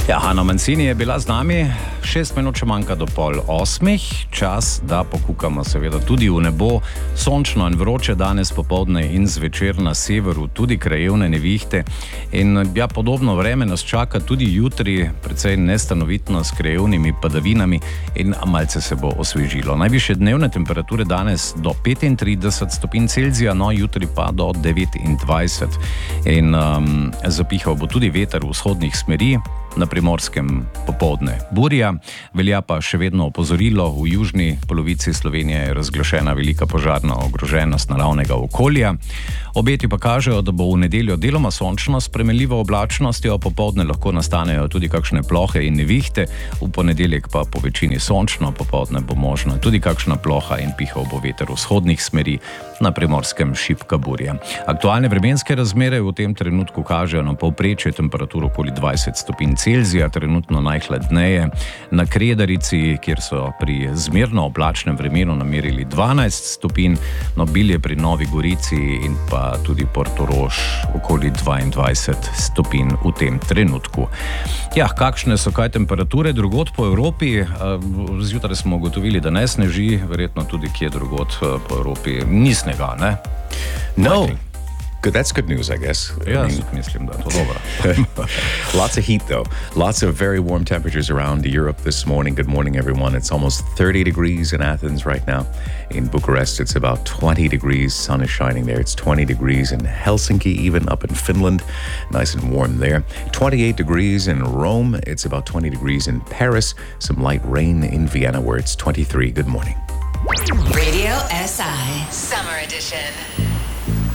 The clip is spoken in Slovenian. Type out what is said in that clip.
Ja, Hanna Mancini je bila z nami, 6 minut še manjka do 7:30, čas, da pokukamo seveda tudi v nebo. Sončno in vroče danes popoldne in zvečer na severu, tudi krajevne nevihte. In ja, podobno vreme nas čaka tudi jutri, precej nestanovitno s krajevnimi padavinami in malce se bo osvežilo. Najvišje dnevne temperature danes do 35 stopinj Celzija, no jutri pa do 29. In zapihal bo tudi veter vzhodnih smeri. Na Primorskem popoldne burja, velja pa še vedno opozorilo, v južni polovici Slovenije je razglašena velika požarna ogroženost naravnega okolja. Obeti pa kažejo, da bo v nedeljo deloma sončno s spremenljivo oblačnostjo, popoldne lahko nastanejo tudi kakšne plohe in nevihte, v ponedeljek pa po večini sončno, popoldne bo možna tudi kakšna ploha in pihal bo veter vzhodnih smeri, na Primorskem šibka burja. Aktualne vremenske razmere v tem trenutku kažejo na povprečje temperaturo okoli 20 stopinj Celzija, trenutno najhladneje na Kredarici, kjer so pri zmerno oblačnem vremenu namerili 12 stopinj, no Bilje pri Novi Gorici in pa tudi Portorož okoli 22 stopinj v tem trenutku. Ja, kakšne so kaj temperature drugod po Evropi? Zjutraj smo ugotovili, da ne sneži, verjetno tudi kje drugod po Evropi ni snega, ne? No. Good, that's good news, I guess. Yeah, mislim, da je to dobro. Lots of heat, though. Lots of very warm temperatures around Europe this morning. Good morning, everyone. It's almost 30 degrees in Athens right now. In Bucharest, it's about 20 degrees. Sun is shining there. It's 20 degrees in Helsinki, even up in Finland. Nice and warm there. 28 degrees in Rome. It's about 20 degrees in Paris. Some light rain in Vienna, where it's 23. Good morning. Radio SI Summer Edition.